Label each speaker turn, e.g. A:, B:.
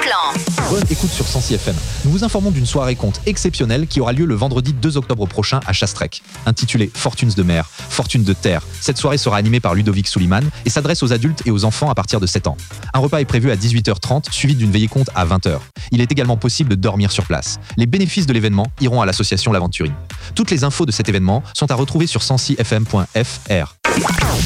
A: plan.
B: Bonne écoute sur Sensi FM. Nous vous informons d'une soirée conte exceptionnelle qui aura lieu le vendredi 2 octobre prochain à Chastrec. Intitulée Fortunes de mer, Fortunes de terre. Cette soirée sera animée par Ludovic Souliman et s'adresse aux adultes et aux enfants à partir de 7 ans. Un repas est prévu à 18h30, suivi d'une veillée conte à 20h. Il est également possible de dormir sur place. Les bénéfices de l'événement iront à l'association L'Aventurine. Toutes les infos de cet événement sont à retrouver sur sensifm.fr.